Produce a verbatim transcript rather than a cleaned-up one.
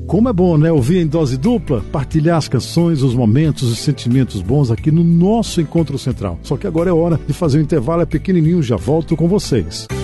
Como é bom, né? Ouvir em dose dupla, partilhar as canções, os momentos, os sentimentos bons aqui no nosso Encontro Central. Só que agora é hora de fazer um intervalo, é pequenininho, já volto com vocês.